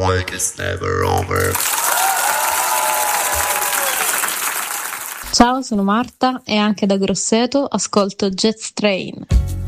like it's never over. Ciao, sono Marta e anche da Grosseto ascolto Jet Train.